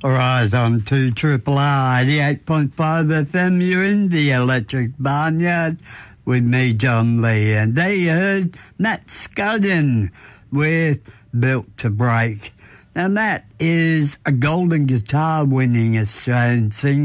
All right, on to Triple R 88.5 FM. You're in the Electric Barnyard with me, John Lee. And there you heard Matt Scuddin with Built to Break. Now, Matt is a Golden Guitar winning Australian singer.